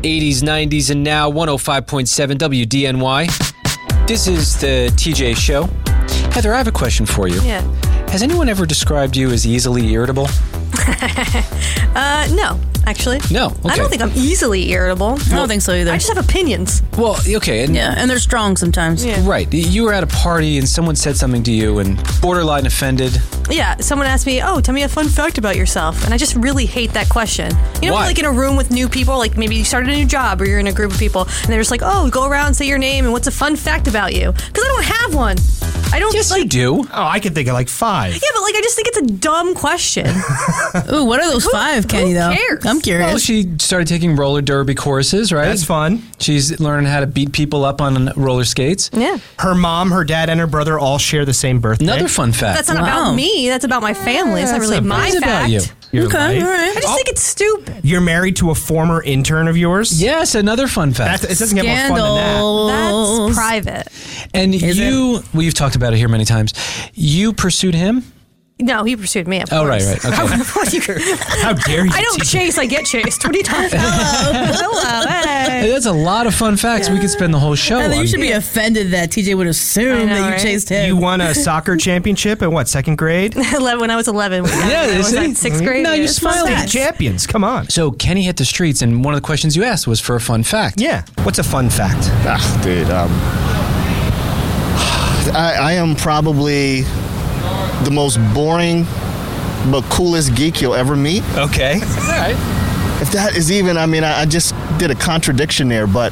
80s, 90s, and now 105.7 WDNY. This is the TJ Show. Heather, I have a question for you. Yeah. Has anyone ever described you as easily irritable? No, actually. No. Okay. I don't think I'm easily irritable. I don't think so either. I just have opinions. Well, okay. And they're strong sometimes. Yeah. Right. You were at a party and someone said something to you and borderline offended. Yeah, someone asked me, tell me a fun fact about yourself. And I just really hate that question. You know, Why? like in a room with new people, like maybe you started a new job or you're in a group of people and they're just like, go around, say your name and what's a fun fact about you? Because I don't have one. I don't. Yes, you do. Oh, I could think of like 5. Yeah, but I just think it's a dumb question. Ooh, what are those 5, Kenny, though? cares? I'm curious. Well, she started taking roller derby courses, right? That's fun. She's learning how to beat people up on roller skates. Yeah. Her mom, her dad, and her brother all share the same birthday. Another fun fact. That's not Wow. about me. That's about my family. It's not really my It's fact. about you. Your Okay, life. all right. I just think it's stupid. You're married to a former intern of yours? Yes, another fun fact. It doesn't get more fun than that. That's private. And we've talked about it here many times. You pursued him? No, he pursued me. Of Oh, course. right. Okay. How dare you? I don't chase, I get chased. What are you talking about? Hello. Hey. Hey, that's a lot of fun facts. We could spend the whole show Heather, on. you should be offended that TJ would assume I know, that you right? chased him. You won a soccer championship in what, 2nd grade? 11, when I was 11. Yeah, was see? that 6th grade? No, Yeah. you're smiling. State champions, come on. So Kenny hit the streets, and one of the questions you asked was for a fun fact. Yeah. What's a fun fact? Dude, I am probably the most boring but coolest geek you'll ever meet. Okay. All right. If that is even, I just did a contradiction there, but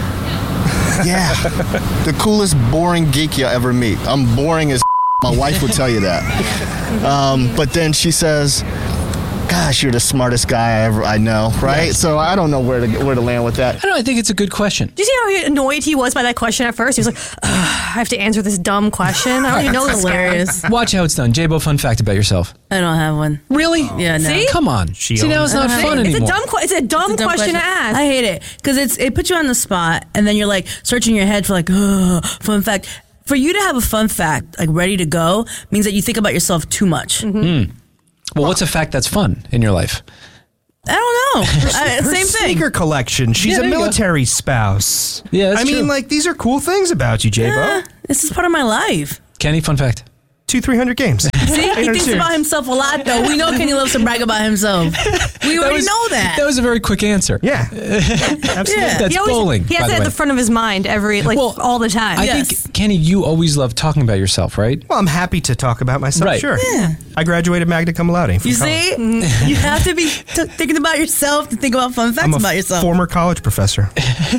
yeah, the coolest boring geek you'll ever meet. I'm boring as my wife would tell you that. But then she says, gosh, you're the smartest guy I know, right? Yes. So I don't know where to land with that. I don't know. I think it's a good question. Did you see how annoyed he was by that question at first? He was like, I have to answer this dumb question. I don't even know this guy. hilarious. Watch how it's done. J-Bo, fun fact about yourself. I don't have one. Really? Yeah, no. See? Come on. She See, now it's not fun It's anymore. it's a dumb question to ask. I hate it because it puts you on the spot, and then you're like searching your head for like fun fact. For you to have a fun fact like ready to go means that you think about yourself too much. Mm-hmm. Well, what's a fact that's fun in your life? I don't know. Her Same thing. sneaker collection. She's Yeah, a there you go. military spouse. Yeah, that's I mean, true. like, these are cool things about you, J-Bo. Yeah, this is part of my life. Kenny, fun fact. 200-300 games. See, he thinks about himself a lot, though. We know Kenny loves to brag about himself. We already know that. That was a very quick answer. Yeah. Absolutely. Yeah. That's bowling, He has by it the at way. the front of his mind all the time. I Yes. think, Kenny, you always love talking about yourself, right? Well, I'm happy to talk about myself, Right. sure. Yeah. I graduated magna cum laude. from You college. see, you have to be thinking about yourself to think about fun facts I'm a about yourself. former college professor.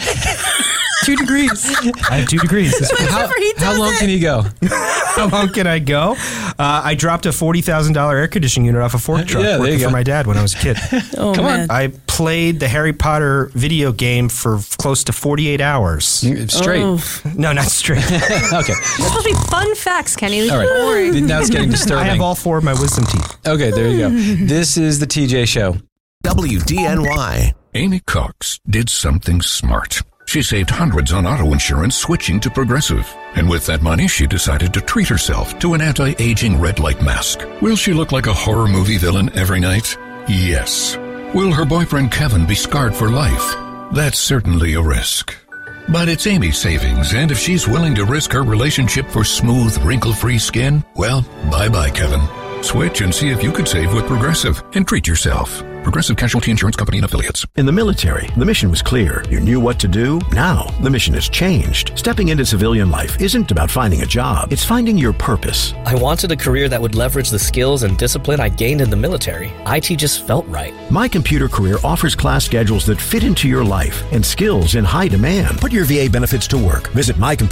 2 degrees. I have 2 degrees. How long can you go? How long can I go? I dropped a $40,000 air conditioning unit off a fork truck Yeah, there working you for go. my dad when I was a kid. Oh, Come on. man. I played the Harry Potter video game for close to 48 hours. Straight. Oh. No, not straight. Okay. It's supposed to be fun facts, Kenny. All right. Now it's getting I disturbing. have all 4 of my wisdom teeth. Okay, there you go. This is the TJ Show. WDNY. Amy Cox did something smart. She saved hundreds on auto insurance switching to Progressive. And with that money, she decided to treat herself to an anti-aging red light mask. Will she look like a horror movie villain every night? Yes. Will her boyfriend Kevin be scarred for life? That's certainly a risk. But it's Amy's savings, and if she's willing to risk her relationship for smooth, wrinkle-free skin, well, bye-bye, Kevin. Switch and see if you could save with Progressive and treat yourself. Progressive Casualty Insurance Company and Affiliates. In the military, the mission was clear. You knew what to do. Now, the mission has changed. Stepping into civilian life isn't about finding a job. It's finding your purpose. I wanted a career that would leverage the skills and discipline I gained in the military. IT just felt right. My Computer Career offers class schedules that fit into your life and skills in high demand. Put your VA benefits to work. Visit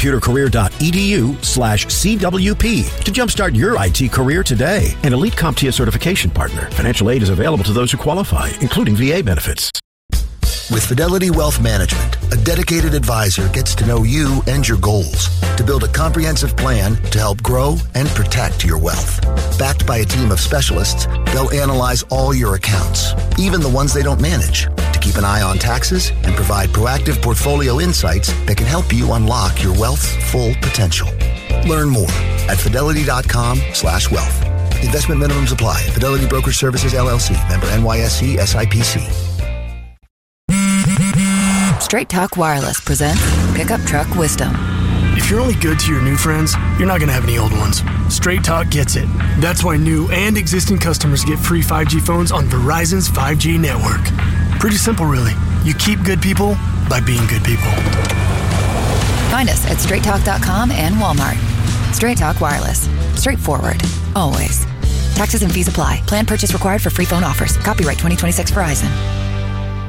mycomputercareer.edu/CWP to jumpstart your IT career today. An elite CompTIA certification partner. Financial aid is available to those who qualify, including VA benefits. With Fidelity Wealth Management, a dedicated advisor gets to know you and your goals to build a comprehensive plan to help grow and protect your wealth. Backed by a team of specialists, they'll analyze all your accounts, even the ones they don't manage, to keep an eye on taxes and provide proactive portfolio insights that can help you unlock your wealth's full potential. Learn more at fidelity.com/wealth. Investment minimums apply. Fidelity Brokerage Services, LLC. Member NYSE, SIPC. Straight Talk Wireless presents Pickup Truck Wisdom. If you're only good to your new friends, you're not going to have any old ones. Straight Talk gets it. That's why new and existing customers get free 5G phones on Verizon's 5G network. Pretty simple, really. You keep good people by being good people. Find us at straighttalk.com and Walmart. Straight Talk Wireless. Straightforward. Always. Taxes and fees apply. Plan purchase required for free phone offers. Copyright 2026 Verizon.